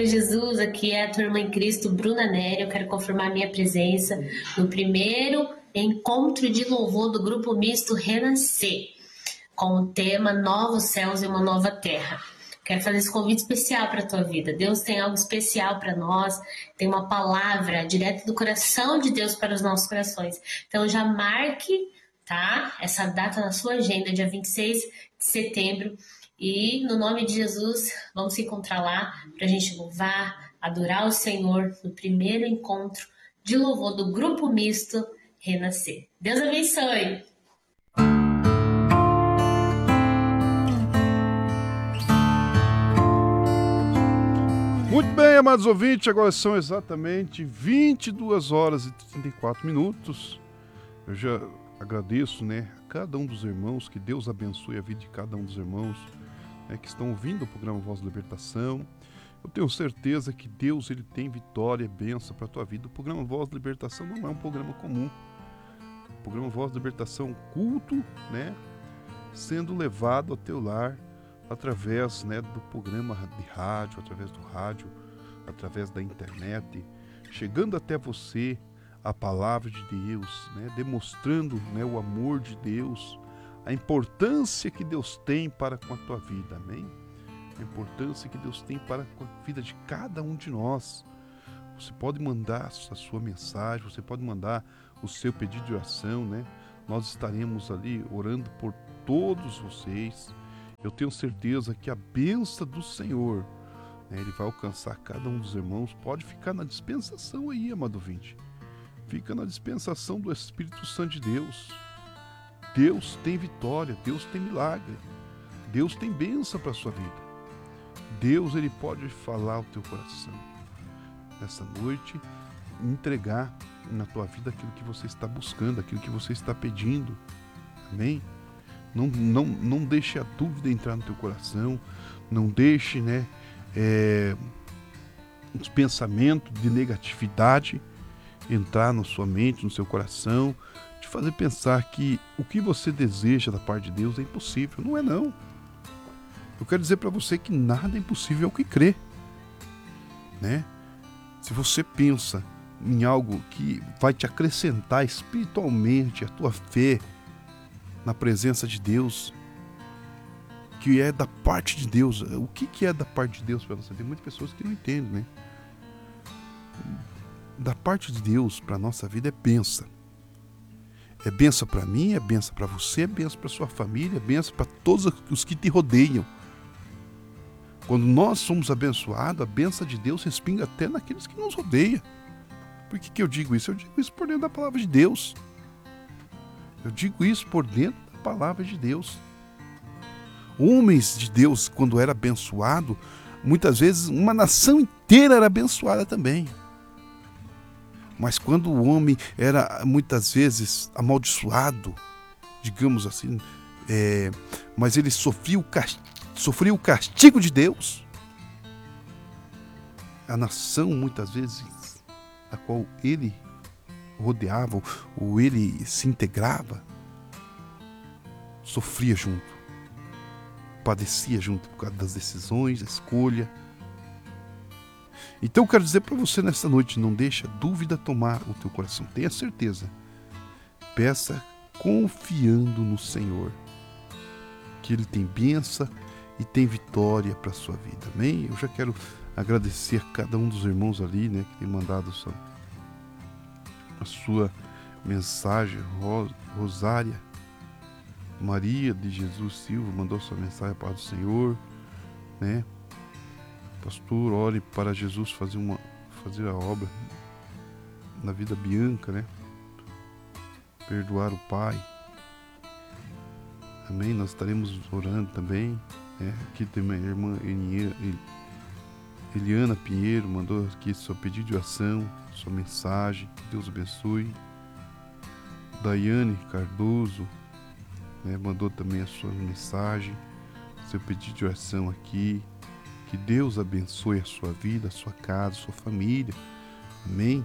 Jesus, aqui é a tua irmã em Cristo, Bruna Nery. Eu quero confirmar minha presença no primeiro encontro de louvor do Grupo Misto Renascer, com o tema Novos Céus e uma Nova Terra. Quero fazer esse convite especial para a tua vida. Deus tem algo especial para nós, tem uma palavra direto do coração de Deus para os nossos corações. Então já marque, tá, essa data na sua agenda, dia 26 de setembro. E no nome de Jesus, vamos se encontrar lá para a gente louvar, adorar o Senhor no primeiro encontro de louvor do Grupo Misto Renascer. Deus abençoe! Muito bem, amados ouvintes, agora são exatamente 22 horas e 34 minutos. Eu já agradeço, a cada um dos irmãos, que Deus abençoe a vida de cada um dos irmãos, que estão ouvindo o programa Voz da Libertação. Eu tenho certeza que Deus ele tem vitória e bênção para a tua vida. O programa Voz da Libertação não é um programa comum. O programa Voz da Libertação é um culto, sendo levado ao teu lar através do programa de rádio, através do rádio, através da internet, chegando até você a palavra de Deus, demonstrando o amor de Deus, a importância que Deus tem para com a tua vida, amém? A importância que Deus tem para com a vida de cada um de nós. Você pode mandar a sua mensagem, você pode mandar o seu pedido de oração, Nós estaremos ali orando por todos vocês. Eu tenho certeza que a bênção do Senhor, Ele vai alcançar cada um dos irmãos. Pode ficar na dispensação aí, amado ouvinte. Fica na dispensação do Espírito Santo de Deus. Deus tem vitória, Deus tem milagre, Deus tem bênção para a sua vida. Deus, Ele pode falar ao teu coração nessa noite, entregar na tua vida aquilo que você está buscando, aquilo que você está pedindo, amém? Não deixe a dúvida entrar no teu coração, não deixe os pensamentos de negatividade entrar na sua mente, no seu coração, te fazer pensar que o que você deseja da parte de Deus é impossível. Não é não. Eu quero dizer para você que nada é impossível ao que crê, Se você pensa em algo que vai te acrescentar espiritualmente a tua fé na presença de Deus, que é da parte de Deus. O que é da parte de Deus para você? Tem muitas pessoas que não entendem, Da parte de Deus para a nossa vida é bênção. É bênção para mim, é bênção para você, é bênção para sua família, é bênção para todos os que te rodeiam. Quando nós somos abençoados, a bênção de Deus respinga até naqueles que nos rodeiam. Por que eu digo isso? Eu digo isso por dentro da palavra de Deus. Eu digo isso por dentro da palavra de Deus. Homens de Deus, quando era abençoado, muitas vezes uma nação inteira era abençoada também. Mas quando o homem era muitas vezes amaldiçoado, digamos assim, mas ele sofria o castigo de Deus, a nação muitas vezes a qual ele rodeava ou ele se integrava, sofria junto, padecia junto por causa das decisões, da escolha. Então eu quero dizer para você nesta noite, não deixa dúvida tomar o teu coração, tenha certeza, peça confiando no Senhor, que Ele tem bênção e tem vitória para a sua vida, amém? Eu já quero agradecer a cada um dos irmãos ali, que tem mandado a sua mensagem. Rosária Maria de Jesus Silva mandou sua mensagem para o Senhor, Pastor, ore para Jesus fazer a obra na vida Bianca, perdoar o pai, amém? Nós estaremos orando também, aqui também a irmã Eliana Pinheiro mandou aqui seu pedido de oração, sua mensagem, que Deus abençoe. Daiane Cardoso, mandou também a sua mensagem, seu pedido de oração aqui. Que Deus abençoe a sua vida, a sua casa, a sua família, amém?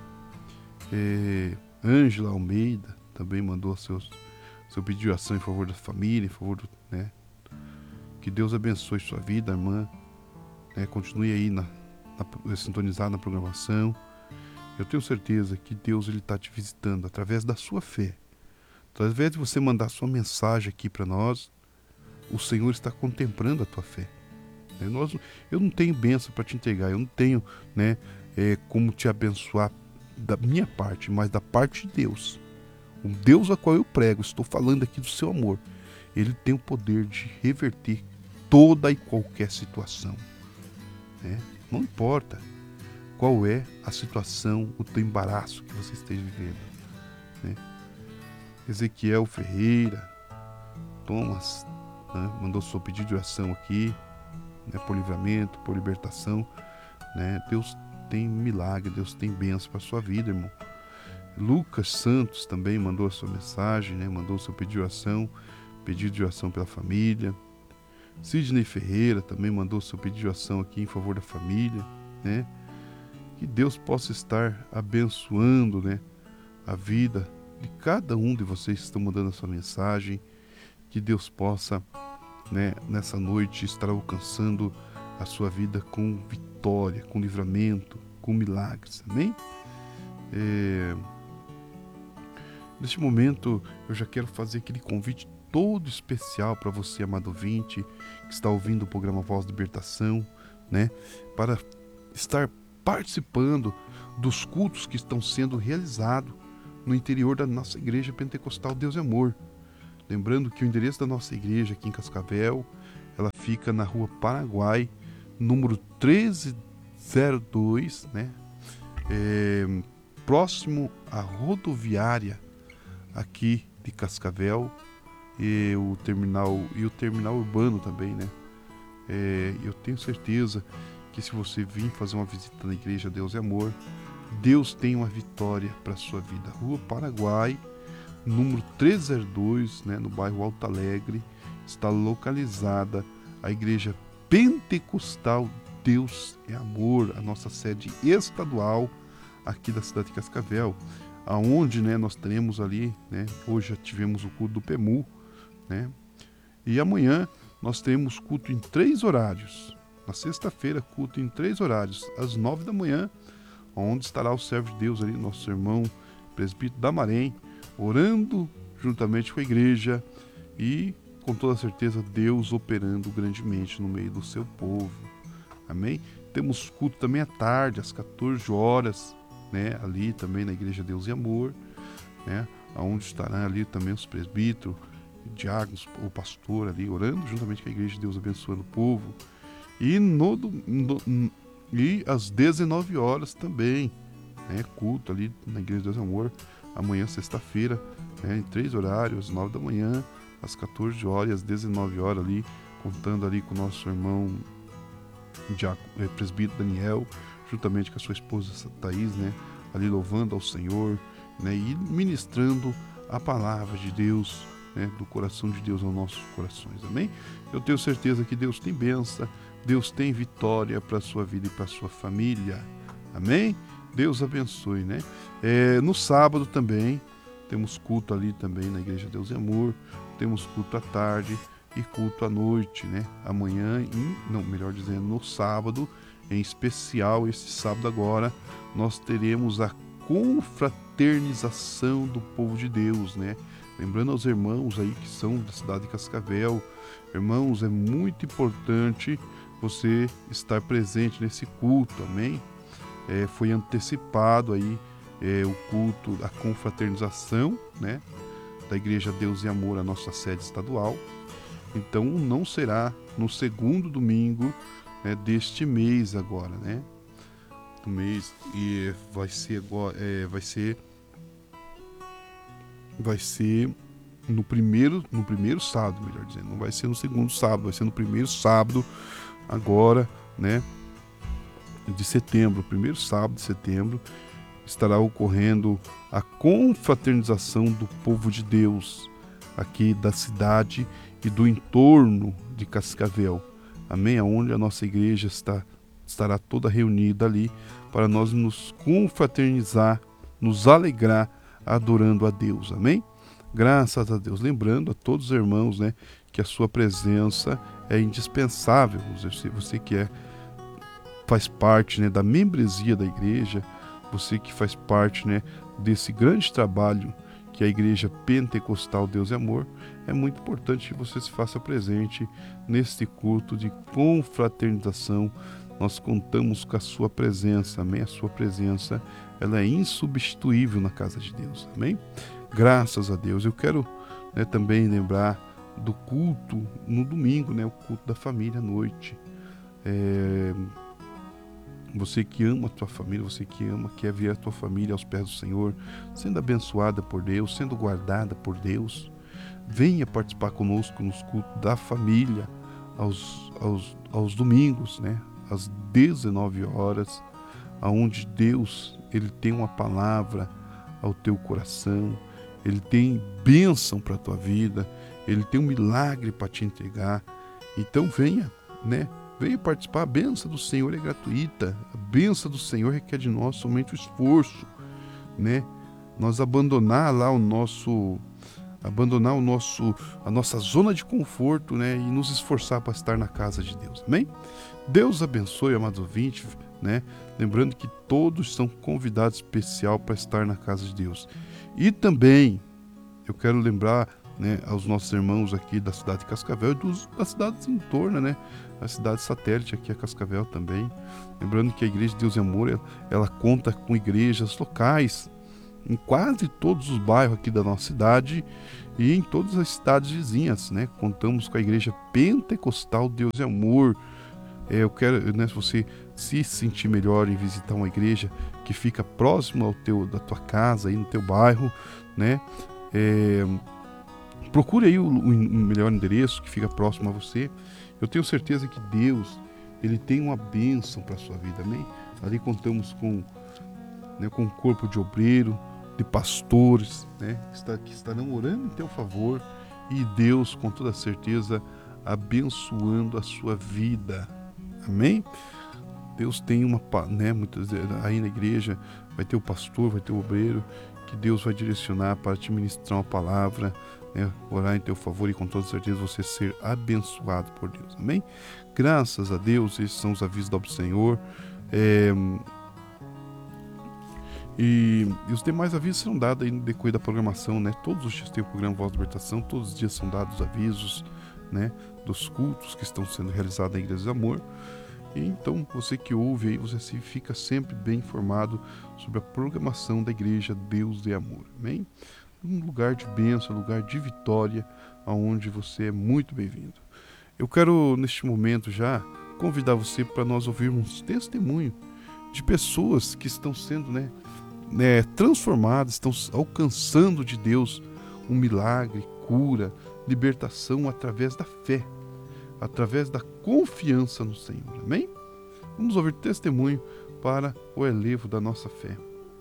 Ângela Almeida também mandou seu pedido de oração em favor da família, em favor do, que Deus abençoe sua vida, irmã, continue aí sintonizado na programação. Eu tenho certeza que Deus está te visitando através da sua fé. Através de você mandar sua mensagem aqui para nós, o Senhor está contemplando a tua fé. Eu não tenho bênção para te entregar, eu não tenho, né, como te abençoar da minha parte, mas da parte de Deus. O Deus a qual eu prego, estou falando aqui do seu amor. Ele tem o poder de reverter toda e qualquer situação. Né? Não importa qual é a situação, o teu embaraço que você esteja vivendo. Né? Ezequiel Ferreira, Thomas, né, mandou seu pedido de oração aqui, né, por livramento, por libertação. Né? Deus tem milagre, Deus tem bênção para a sua vida, irmão. Lucas Santos também mandou a sua mensagem, né? Mandou o seu pedido de oração pela família. Sidney Ferreira também mandou o seu pedido de oração aqui em favor da família, né? Que Deus possa estar abençoando, né, a vida de cada um de vocês que estão mandando a sua mensagem. Que Deus possa, né, nessa noite estar alcançando a sua vida com vitória, com livramento, com milagres, amém? Neste momento, eu já quero fazer aquele convite todo especial para você, amado ouvinte, que está ouvindo o programa Voz da Libertação, né? Para estar participando dos cultos que estão sendo realizados no interior da nossa igreja pentecostal Deus é Amor. Lembrando que o endereço da nossa igreja aqui em Cascavel, ela fica na Rua Paraguai, número 1302, né? Próximo à rodoviária aqui de Cascavel e o terminal urbano também, né? Eu tenho certeza que se você vir fazer uma visita na igreja Deus é Amor, Deus tem uma vitória para a sua vida. Rua Paraguai, número 302, né, no bairro Alto Alegre, está localizada a igreja pentecostal Deus é Amor, a nossa sede estadual aqui da cidade de Cascavel, aonde, né, nós teremos ali, né, hoje já tivemos o culto do PEMU, né, e amanhã nós teremos culto em 3 horários. Na sexta-feira, culto em 3 horários, às 9 da manhã, onde estará o servo de Deus ali, nosso irmão presbítero Damarém, orando juntamente com a igreja e, com toda certeza, Deus operando grandemente no meio do seu povo. Amém? Temos culto também à tarde, às 14 horas, né, ali também na igreja Deus e Amor, né, onde estarão ali também os presbíteros, diáconos, o pastor ali orando juntamente com a igreja, Deus abençoando o povo. E, e às 19 horas também, né, culto ali na igreja Deus e Amor, amanhã sexta-feira, né, em 3 horários, às 9 da manhã, às 14 horas e às 19 horas ali, contando ali com o nosso irmão presbítero Daniel, juntamente com a sua esposa Thaís, né, ali louvando ao Senhor, né, e ministrando a palavra de Deus, né, do coração de Deus aos nossos corações, amém? Eu tenho certeza que Deus tem bênção, Deus tem vitória para a sua vida e para a sua família, amém? Deus abençoe, né? No sábado também temos culto ali também na igreja Deus e Amor, temos culto à tarde e culto à noite, né? Amanhã, melhor dizendo, no sábado, em especial, esse sábado agora, nós teremos a confraternização do povo de Deus, né? Lembrando aos irmãos aí que são da cidade de Cascavel, irmãos, é muito importante você estar presente nesse culto, amém? Foi antecipado aí o culto, a confraternização, né, da igreja Deus e Amor, a nossa sede estadual. Então não será no segundo domingo, né, deste mês agora, né, do mês, e vai ser agora, vai ser no primeiro sábado, melhor dizendo, não vai ser no segundo sábado, vai ser no primeiro sábado agora, né, de setembro, primeiro sábado de setembro, estará ocorrendo a confraternização do povo de Deus aqui da cidade e do entorno de Cascavel, amém? Onde a nossa igreja estará toda reunida ali para nós nos confraternizar, nos alegrar adorando a Deus, amém? Graças a Deus, lembrando a todos os irmãos, né, que a sua presença é indispensável. Você que é faz parte, né, da membresia da igreja, você que faz parte, né, desse grande trabalho que é a Igreja Pentecostal Deus e Amor, é muito importante que você se faça presente neste culto de confraternização. Nós contamos com a sua presença, amém? A sua presença, ela é insubstituível na casa de Deus, amém? Graças a Deus. Eu quero, né, também lembrar do culto no domingo, né, o culto da família à noite. Você que ama a tua família, você que quer ver a tua família aos pés do Senhor, sendo abençoada por Deus, sendo guardada por Deus, venha participar conosco nos cultos da família aos domingos, né? Às 19 horas, aonde Deus, Ele tem uma palavra ao teu coração, Ele tem bênção para a tua vida, Ele tem um milagre para te entregar. Então venha, né? Venha participar. A bênção do Senhor é gratuita. A bênção do Senhor requer de nós somente o esforço, né? Nós abandonar a nossa zona de conforto, né? E nos esforçar para estar na casa de Deus. Amém? Deus abençoe, amados ouvintes, né? Lembrando que todos são convidados especial para estar na casa de Deus. E também eu quero lembrar, né, aos nossos irmãos aqui da cidade de Cascavel e das cidades em torno, né? A cidade satélite aqui, a Cascavel também. Lembrando que a Igreja de Deus e Amor, ela conta com igrejas locais em quase todos os bairros aqui da nossa cidade e em todas as cidades vizinhas, né? Contamos com a Igreja Pentecostal Deus e Amor. Eu quero, né, se você se sentir melhor em visitar uma igreja que fica próximo da tua casa, aí no teu bairro, né? Procure aí o melhor endereço que fica próximo a você. Eu tenho certeza que Deus, Ele tem uma bênção para a sua vida, amém? Ali contamos com um corpo de obreiro, de pastores, né, que estarão orando em teu favor, e Deus, com toda certeza, abençoando a sua vida, amém? Deus tem muitas vezes, aí na igreja vai ter o pastor, vai ter o obreiro, que Deus vai direcionar para te ministrar uma palavra, né, orar em teu favor, e com toda certeza você ser abençoado por Deus, amém? Graças a Deus, esses são os avisos do Senhor. E os demais avisos serão dados aí no decorrer da programação, né? Todos os dias tem o programa Voz da Libertação, todos os dias são dados avisos, né, dos cultos que estão sendo realizados na Igreja do Amor. E então, você que ouve aí, você fica sempre bem informado sobre a programação da Igreja Deus e Amor, amém? Um lugar de bênção, um lugar de vitória, aonde você é muito bem-vindo. Eu quero, neste momento já, convidar você para nós ouvirmos testemunho de pessoas que estão sendo, transformadas, estão alcançando de Deus um milagre, cura, libertação através da fé, através da confiança no Senhor, amém? Vamos ouvir testemunho para o elevo da nossa fé.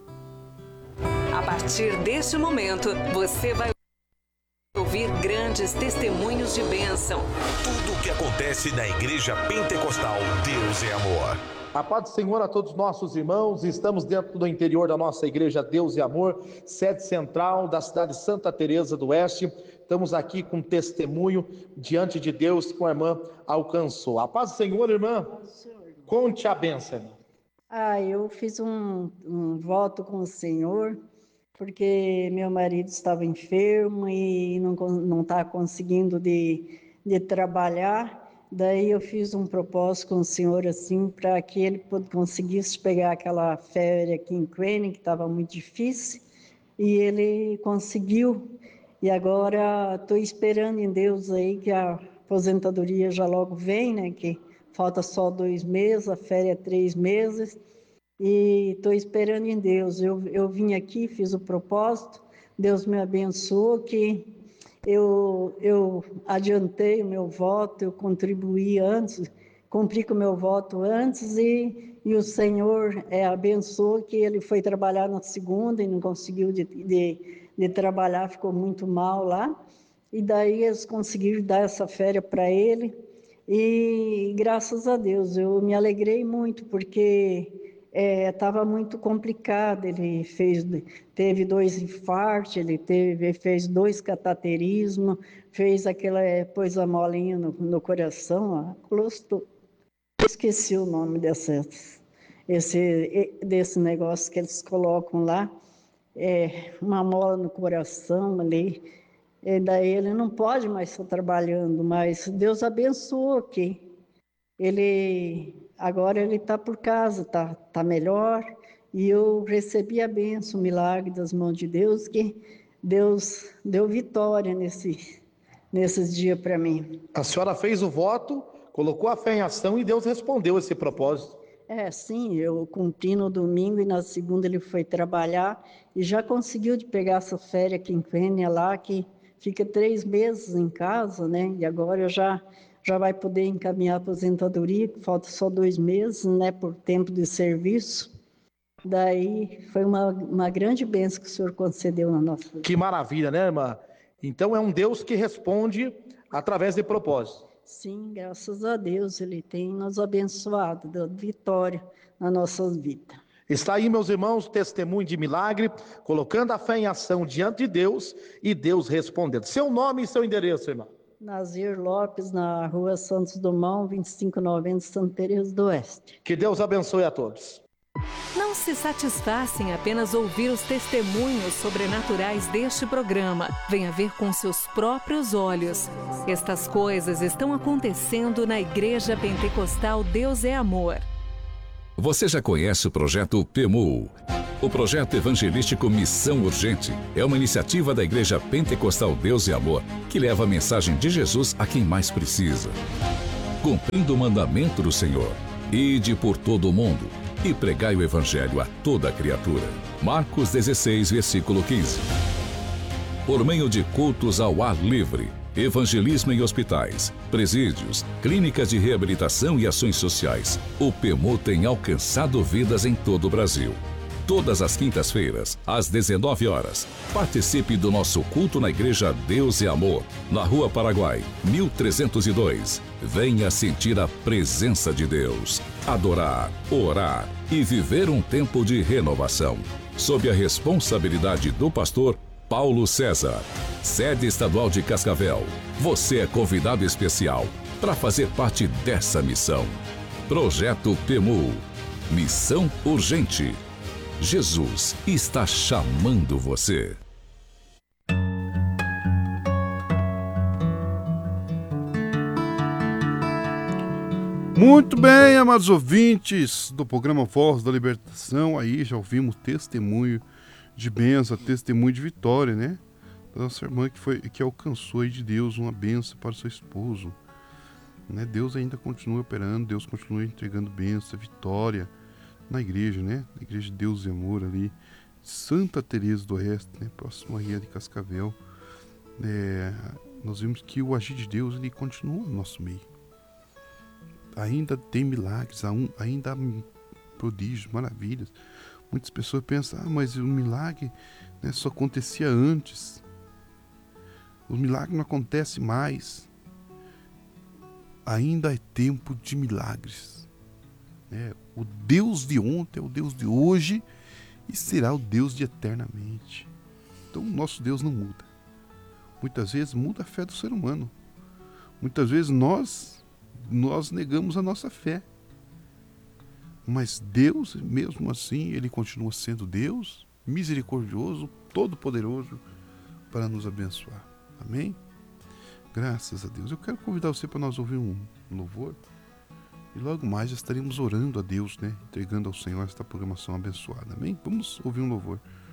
A partir deste momento, você vai ouvir grandes testemunhos de bênção. Tudo o que acontece na Igreja Pentecostal Deus é Amor. A paz do Senhor a todos os nossos irmãos. Estamos dentro do interior da nossa Igreja Deus e Amor, sede central da cidade de Santa Teresa do Oeste. Estamos aqui com testemunho diante de Deus que a irmã alcançou. A paz do Senhor, irmã. Conte a bênção, irmã. Eu fiz um voto com o Senhor, porque meu marido estava enfermo e não está conseguindo de trabalhar. Daí eu fiz um propósito com o Senhor, assim, para que ele conseguisse pegar aquela férias aqui em Quênia, que estava muito difícil, e ele conseguiu. E agora estou esperando em Deus aí que a aposentadoria já logo vem, né? Que falta só 2 meses, a férias 3 meses, e estou esperando em Deus. Eu vim aqui, fiz o propósito, Deus me abençoou, que eu adiantei o meu voto, eu contribuí antes, cumpri com o meu voto antes, e o Senhor abençoou, que ele foi trabalhar na segunda e não conseguiu de trabalhar, ficou muito mal lá, e daí eles conseguiram dar essa férias para ele, e graças a Deus, eu me alegrei muito, porque estava muito complicado. Ele teve 2 infartos, fez 2 cateterismos, fez aquela, pôs a molinha no coração, esqueci o nome desse negócio que eles colocam lá, uma mola no coração ali, e daí ele não pode mais estar trabalhando, mas Deus abençoou aqui. Agora ele está por casa, tá melhor, e eu recebi a bênção, o milagre das mãos de Deus, que Deus deu vitória nesses dias para mim. A senhora fez o voto, colocou a fé em ação e Deus respondeu esse propósito. Sim, eu cumpri no domingo e na segunda ele foi trabalhar e já conseguiu de pegar essa férias aqui em Quênia lá, que fica 3 meses em casa, né? E agora já vai poder encaminhar a aposentadoria, que falta só 2 meses, né? Por tempo de serviço. Daí foi uma grande bênção que o Senhor concedeu na nossa vida. Que maravilha, né, irmã? Então é um Deus que responde através de propósito. Sim, graças a Deus, Ele tem nos abençoado, dando vitória nas nossas vidas. Está aí, meus irmãos, testemunho de milagre, colocando a fé em ação diante de Deus e Deus respondendo. Seu nome e seu endereço, irmã? Nazir Lopes, na rua Santos Dumont, 2590, Santa Teresa do Oeste. Que Deus abençoe a todos. Não se satisfaça em apenas ouvir os testemunhos sobrenaturais deste programa. Venha ver com seus próprios olhos. Estas coisas estão acontecendo na Igreja Pentecostal Deus é Amor. Você já conhece o projeto PEMU? O projeto evangelístico Missão Urgente é uma iniciativa da Igreja Pentecostal Deus é Amor que leva a mensagem de Jesus a quem mais precisa. Cumprindo o mandamento do Senhor, ide por todo o mundo e pregai o evangelho a toda criatura. Marcos 16, versículo 15. Por meio de cultos ao ar livre, evangelismo em hospitais, presídios, clínicas de reabilitação e ações sociais, o PEMU tem alcançado vidas em todo o Brasil. Todas as quintas-feiras, às 19 horas, participe do nosso culto na Igreja Deus é Amor, na Rua Paraguai, 1302. Venha sentir a presença de Deus, adorar, orar e viver um tempo de renovação. Sob a responsabilidade do pastor Paulo César, sede estadual de Cascavel. Você é convidado especial para fazer parte dessa missão. Projeto PEMU. Missão Urgente. Jesus está chamando você. Muito bem, amados ouvintes do programa Voz da Libertação. Aí já ouvimos testemunho de bênção, testemunho de vitória, né? Da nossa irmã que alcançou aí de Deus uma bênção para o seu esposo, né? Deus ainda continua operando, Deus continua entregando bênção, vitória na igreja, né? Na Igreja de Deus e Amor ali, Santa Teresa do Oeste, né? Próximo aí de Cascavel. Nós vimos que o agir de Deus ele continua no nosso meio. Ainda tem milagres, ainda há prodígios, maravilhas. Muitas pessoas pensam, mas o milagre, né, só acontecia antes. O milagre não acontece mais. Ainda é tempo de milagres. O Deus de ontem é o Deus de hoje e será o Deus de eternamente. Então o nosso Deus não muda. Muitas vezes muda a fé do ser humano. Muitas vezes nós negamos a nossa fé. Mas Deus, mesmo assim, Ele continua sendo Deus, misericordioso, todo-poderoso, para nos abençoar. Amém? Graças a Deus. Eu quero convidar você para nós ouvir um louvor. E logo mais já estaremos orando a Deus, né? Entregando ao Senhor esta programação abençoada. Amém? Vamos ouvir um louvor.